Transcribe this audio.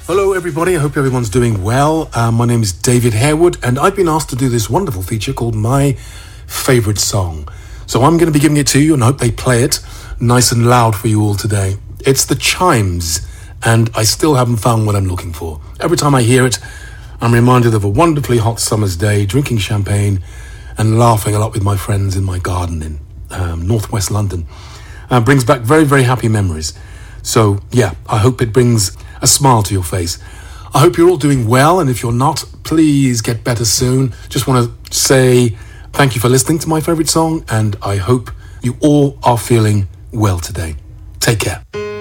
Hello everybody, I hope everyone's doing well. My name is David Harewood and I've been asked to do this wonderful feature called My Favourite Song. So I'm going to be giving it to you and I hope they play it nice and loud for you all today. It's The Chimes and I still haven't found what I'm looking for. Every time I hear it, I'm reminded of a wonderfully hot summer's day, drinking champagne and laughing a lot with my friends in my garden in northwest London. Brings back very, very happy memories. So yeah, I hope it brings a smile to your face. I hope you're all doing well, and if you're not, please get better soon. Just want to say thank you for listening to My Favourite Song, and I hope you all are feeling well today. Take care.